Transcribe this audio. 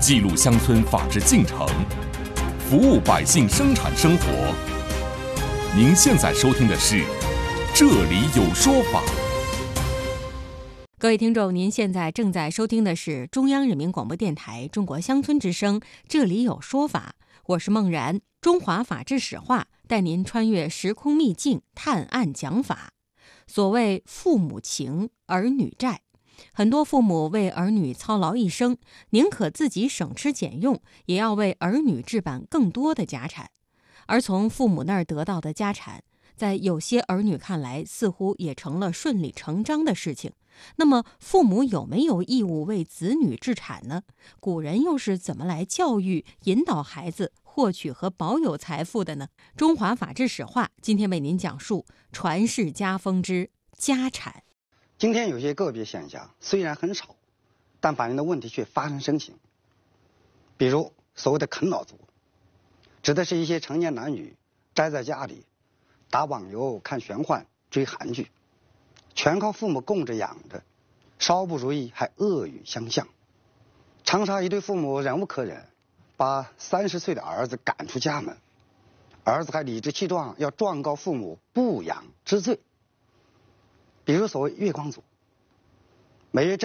记录乡村法治进程，服务百姓生产生活。您现在收听的是《这里有说法》。 各位听众，您现在正在收听的是中央人民广播电台中国乡村之声《这里有说法》，我是孟然。中华法治史话带您穿越时空秘境，探案讲法。所谓父母情，儿女债。很多父母为儿女操劳一生，宁可自己省吃俭用，也要为儿女置办更多的家产。而从父母那儿得到的家产，在有些儿女看来，似乎也成了顺理成章的事情。那么，父母有没有义务为子女置产呢？古人又是怎么来教育、引导孩子获取和保有财富的呢？中华法治史话今天为您讲述传世家风之家产。 今天有些个别现象虽然很少，但反映的问题却发生身形。比如所谓的啃老族，指的是一些成年男女宅在家里打网游、看玄幻、追韩剧，全靠父母供着养着，稍不如意还恶语相向。长沙一对父母忍无可忍，把30岁的儿子赶出家门，儿子还理直气壮要状告父母不养之罪。比如所谓月光族，每月